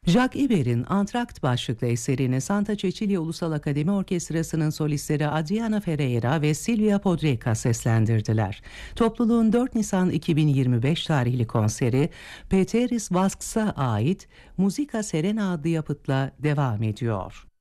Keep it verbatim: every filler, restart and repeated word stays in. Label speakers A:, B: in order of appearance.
A: Jacques Iber'in Antrakt başlıklı eserini Santa Cecilia Ulusal Akademi Orkestrası'nın solistleri Adriana Ferreira ve Silvia Podrica seslendirdiler. Topluluğun dört Nisan iki bin yirmi beş tarihli konseri Peteris Vasks'a ait Musica Serena adlı yapıtla devam ediyor.